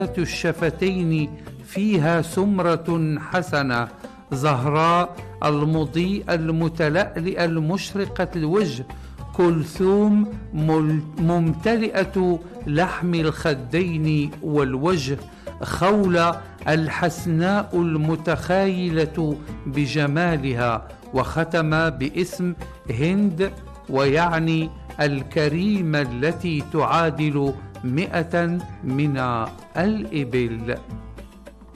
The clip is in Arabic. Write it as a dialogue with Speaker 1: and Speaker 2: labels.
Speaker 1: الشفتين فيها سمرة حسنة زهراء المضيء المتلألئ المشرقة الوجه كلثوم ممتلئة لحم الخدين والوجه خولة الحسناء المتخايلة بجمالها. وختم باسم هند ويعني الكريمة التي تعادل 100 من الإبل.